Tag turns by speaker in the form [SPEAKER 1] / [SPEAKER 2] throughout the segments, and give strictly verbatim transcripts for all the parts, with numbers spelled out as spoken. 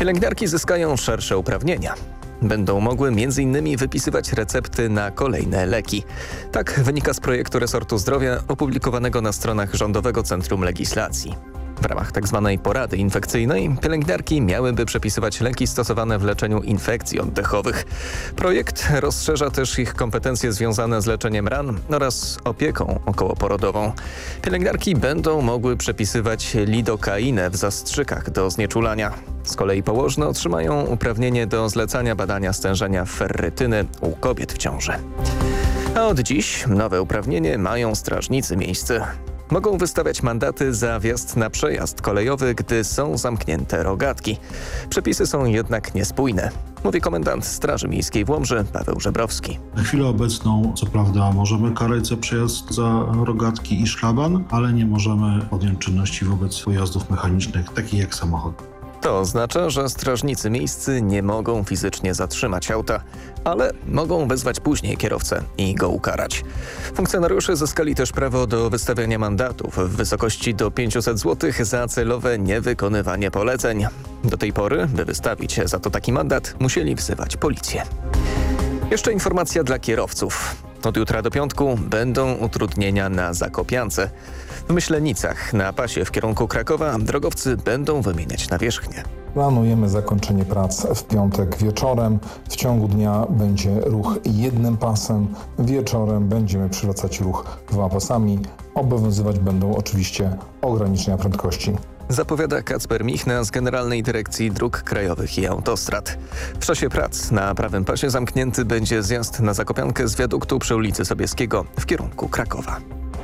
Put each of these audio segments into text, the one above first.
[SPEAKER 1] Pielęgniarki zyskają szersze uprawnienia. Będą mogły między innymi wypisywać recepty na kolejne leki. Tak wynika z projektu resortu zdrowia opublikowanego na stronach Rządowego Centrum Legislacji. W ramach tzw. porady infekcyjnej pielęgniarki miałyby przepisywać leki stosowane w leczeniu infekcji oddechowych. Projekt rozszerza też ich kompetencje związane z leczeniem ran oraz opieką okołoporodową. Pielęgniarki będą mogły przepisywać lidokainę w zastrzykach do znieczulania. Z kolei położne otrzymają uprawnienie do zlecania badania stężenia ferrytyny u kobiet w ciąży. A od dziś nowe uprawnienie mają strażnicy miejscy. Mogą wystawiać mandaty za wjazd na przejazd kolejowy, gdy są zamknięte rogatki. Przepisy są jednak niespójne, mówi komendant Straży Miejskiej w Łomży Paweł Żebrowski.
[SPEAKER 2] Na chwilę obecną, co prawda, możemy karać za przejazd za rogatki i szlaban, ale nie możemy podjąć czynności wobec pojazdów mechanicznych, takich jak samochody.
[SPEAKER 1] To oznacza, że strażnicy miejscy nie mogą fizycznie zatrzymać auta, ale mogą wezwać później kierowcę i go ukarać. Funkcjonariusze zyskali też prawo do wystawiania mandatów w wysokości do pięćset złotych za celowe niewykonywanie poleceń. Do tej pory, by wystawić za to taki mandat, musieli wzywać policję. Jeszcze informacja dla kierowców. Od jutra do piątku będą utrudnienia na Zakopiance. W Myślenicach na pasie w kierunku Krakowa drogowcy będą wymieniać nawierzchnię.
[SPEAKER 3] Planujemy zakończenie prac w piątek wieczorem. W ciągu dnia będzie ruch jednym pasem. Wieczorem będziemy przywracać ruch dwoma pasami. Obowiązywać będą oczywiście ograniczenia prędkości.
[SPEAKER 1] Zapowiada Kacper Michna z Generalnej Dyrekcji Dróg Krajowych i Autostrad. W czasie prac na prawym pasie zamknięty będzie zjazd na Zakopiankę z wiaduktu przy ulicy Sobieskiego w kierunku Krakowa.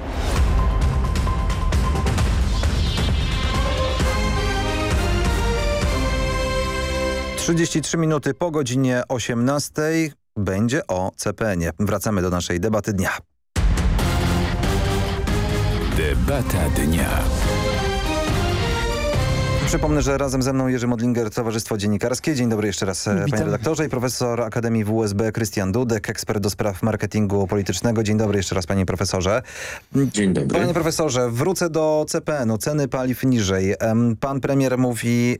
[SPEAKER 4] trzydzieści trzy minuty po godzinie osiemnastej będzie o C P N ie. Wracamy do naszej debaty dnia.
[SPEAKER 5] Debata dnia.
[SPEAKER 4] Przypomnę, że razem ze mną Jerzy Modlinger, Towarzystwo Dziennikarskie. Dzień dobry jeszcze raz, Witam. Panie redaktorze. I profesor Akademii W U S B Krystian Dudek, ekspert do spraw marketingu politycznego. Dzień dobry jeszcze raz, panie profesorze.
[SPEAKER 6] Dzień dobry.
[SPEAKER 4] Panie profesorze, wrócę do C P N u. Ceny paliw niżej. Pan premier mówi...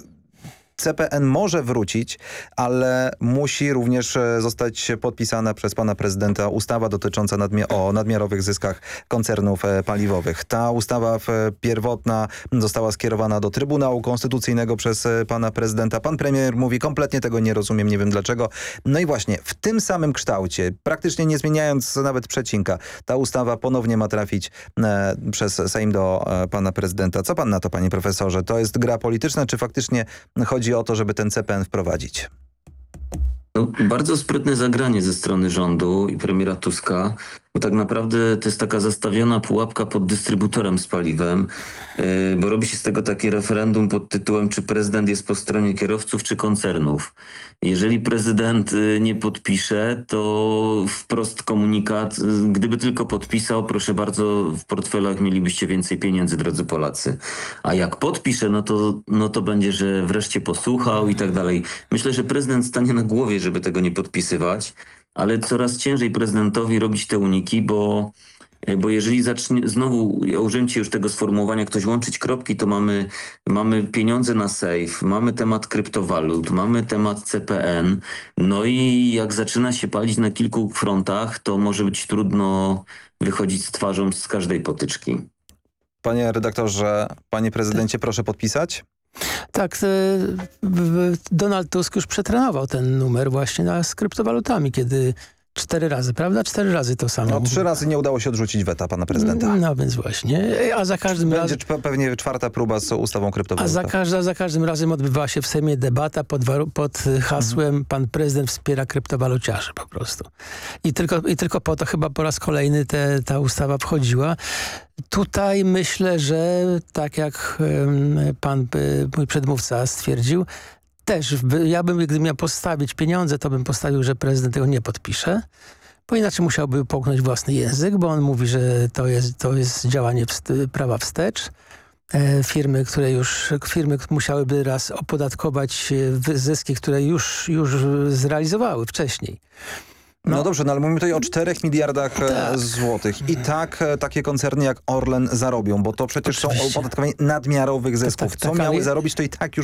[SPEAKER 4] C P N może wrócić, ale musi również zostać podpisana przez pana prezydenta ustawa dotycząca nadmi- o nadmiarowych zyskach koncernów paliwowych. Ta ustawa pierwotna została skierowana do Trybunału Konstytucyjnego przez pana prezydenta. Pan premier mówi, kompletnie tego nie rozumiem, nie wiem dlaczego. No i właśnie w tym samym kształcie, praktycznie nie zmieniając nawet przecinka, ta ustawa ponownie ma trafić e, przez Sejm do e, pana prezydenta. Co pan na to, panie profesorze? To jest gra polityczna, czy faktycznie chodzi o to, żeby ten C P N wprowadzić?
[SPEAKER 6] No, bardzo sprytne zagranie ze strony rządu i premiera Tuska, bo tak naprawdę to jest taka zastawiona pułapka pod dystrybutorem z paliwem, yy, bo robi się z tego takie referendum pod tytułem, czy prezydent jest po stronie kierowców czy koncernów. Jeżeli prezydent yy, nie podpisze, to wprost komunikat, yy, gdyby tylko podpisał, proszę bardzo, w portfelach mielibyście więcej pieniędzy, drodzy Polacy. A jak podpisze, no to, no to będzie, że wreszcie posłuchał i tak dalej. Myślę, że prezydent stanie na głowie, żeby tego nie podpisywać, ale coraz ciężej prezydentowi robić te uniki, bo, bo jeżeli zacznie, znowu, ja użyłem ci już tego sformułowania, ktoś łączyć kropki, to mamy, mamy pieniądze na safe, mamy temat kryptowalut, mamy temat C P N, no i jak zaczyna się palić na kilku frontach, to może być trudno wychodzić z twarzą z każdej potyczki.
[SPEAKER 4] Panie redaktorze, panie prezydencie, proszę podpisać.
[SPEAKER 7] Tak, Donald Tusk już przetrenował ten numer właśnie z kryptowalutami, kiedy cztery razy, prawda? Cztery razy to samo.
[SPEAKER 4] No trzy razy nie udało się odrzucić weta pana prezydenta.
[SPEAKER 7] No więc właśnie, a za każdym
[SPEAKER 4] Będzie
[SPEAKER 7] razem...
[SPEAKER 4] Będzie pewnie czwarta próba z ustawą kryptowalutów.
[SPEAKER 7] A za, każda, za każdym razem odbywała się w Sejmie debata pod, pod hasłem mhm. pan prezydent wspiera kryptowaluciarzy po prostu. I tylko, i tylko po to chyba po raz kolejny te, ta ustawa wchodziła. Tutaj myślę, że tak jak pan, mój przedmówca stwierdził, też, ja bym, gdybym miał postawić pieniądze, to bym postawił, że prezydent tego nie podpisze, bo inaczej musiałby połknąć własny język, bo on mówi, że to jest, to jest działanie wst- prawa wstecz. E, firmy, które już, firmy musiałyby raz opodatkować zyski, które już, już zrealizowały wcześniej.
[SPEAKER 4] No. no dobrze, no ale mówimy tutaj o czterech miliardach tak. złotych. I tak takie koncerny jak Orlen zarobią, bo to przecież Oczywiście. są opodatkowanie nadmiarowych zysków. Tak, tak, Co tak, miały ale... zarobić, to i tak już